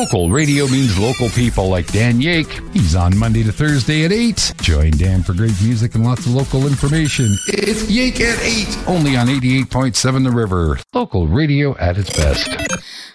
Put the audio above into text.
Local radio means local people like Dan Yake. He's on Monday to Thursday at 8. Join Dan for great music and lots of local information. It's Yake at 8, only on 88.7 The River. Local radio at its best.